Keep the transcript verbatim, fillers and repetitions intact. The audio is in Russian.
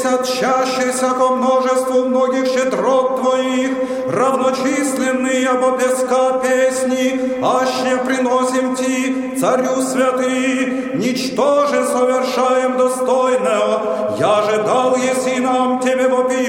отчащийся ко множеству многих щедрот Твоих, равночисленные обо песка песни, аще приносим Ти, Царю святый, ничто же совершай